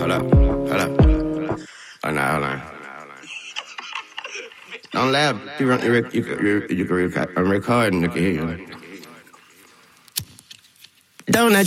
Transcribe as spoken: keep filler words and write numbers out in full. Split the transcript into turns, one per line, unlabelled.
Hold up, hold up. Hold on, hold on. Don't laugh. You, you, you, you, you can record. I'm recording. You can hear you. Don't